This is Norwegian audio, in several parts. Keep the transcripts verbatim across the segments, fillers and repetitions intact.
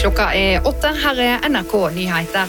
Klokka er åtte, her er N R K Nyheter.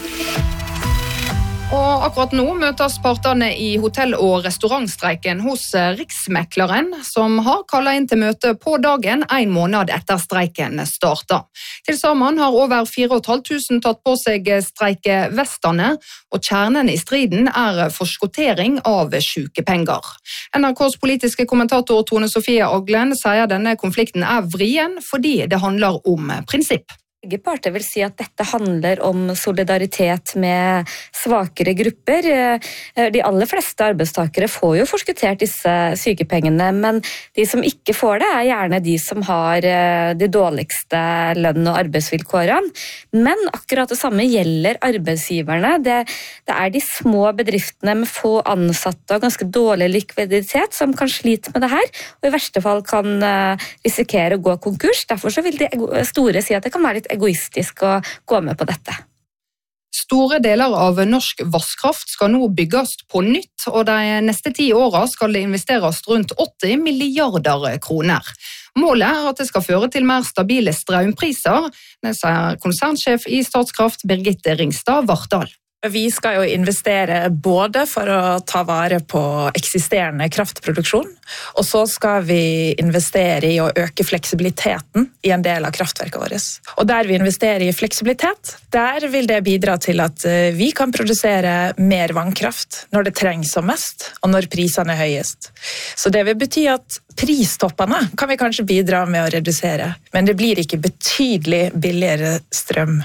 Og akkurat nå møtes partene i hotell- og restaurantstreiken hos Riksmekleren, som har kallet inn til møte på dagen en måned etter streiken startet. Til sammen har over fire og et halvt tusen tatt på seg streikevestene, og kjernen i striden er forskottering av sykepenger. N R K's politiske kommentator Tone Sofie Aglen sier denne konflikten er vrien fordi det handler om prinsipp. Begge parter vil si at dette handler om solidaritet med svakere grupper. De aller fleste arbeidstakere får jo forskuttert disse sykepengene, men de som ikke får det er gjerne de som har de dårligste lønn- og arbeidsvilkårene. Men akkurat det samme gjelder arbeidsgiverne. Det, det er de små bedriftene med få ansatte og ganske dårlig likviditet som kan slite med det her, og i verste fall kan risikere å gå konkurs. Derfor så vil de store si at det kan være litt egoistisk å gå med på dette. Store deler av norsk vasskraft skal nå bygges på nytt, og de neste ti årene skal det investeres rundt åtti milliarder kroner. Målet er at det skal føre til mer stabile strømpriser, det sier konsernsjef i Statskraft Birgitte Ringstad Vartdal. Vi skal jo investere både for å ta vare på eksisterende kraftproduksjon, og så skal vi investere i å øke fleksibiliteten i en del av kraftverket vårt. Og der vi investerer i fleksibilitet, der vil det bidra til at vi kan produsere mer vannkraft når det trengs som mest, og når prisene er høyest. Så det vil bety at pristoppene kan vi kanskje bidra med å redusere, men det blir ikke betydelig billigere strøm.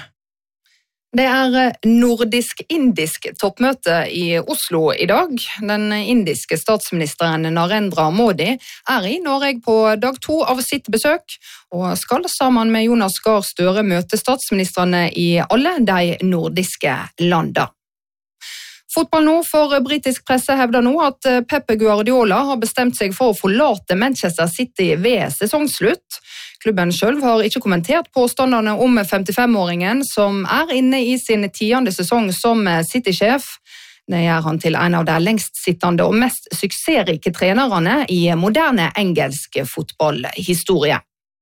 Det er nordisk-indisk toppmøte i Oslo i dag. Den indiske statsministeren Narendra Modi er i Norge på dag to av sitt besøk, og skal sammen med Jonas Gahr Støre møte statsministrene i alle de nordiske landene. Fotball nå, for britisk presse hevder nå at Pep Guardiola har bestemt seg for å forlate Manchester City ved sesongslutt. Klubben selv har ikke kommentert påstandene om femtifem-åringen som er inne i sin tiende sesong som City-sjef. Det gjør han til en av de lengstsittende og mest suksessrike trenerne i moderne engelsk fotballhistorie.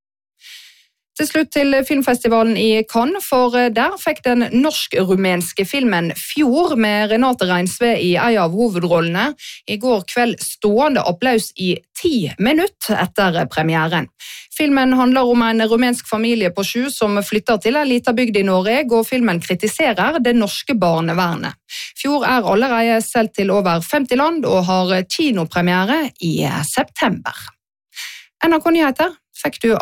Til slutt til filmfestivalen i Cannes, for der fikk den norsk-rumenske filmen Fjord med Renate Reinsve i en av hovedrollene i går kveld stående applaus i ti minutter etter premieren. Filmen handler om en rumensk familie på sju som flytter til en liten bygd i Norge, og filmen kritiserer det norske barnevernet. Fjord er allerede solgt til over femti land og har kinopremiere i september. N R K Nyheter fikk du